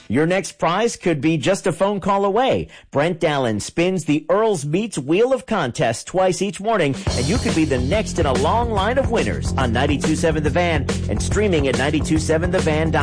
Your next prize could be just a phone call away. Brent Dallin spins the Earl's Meats Wheel of Contest twice each morning, and you could be the next in a long line of winners on 92.7 The Van and streaming at 92.7thevan.com.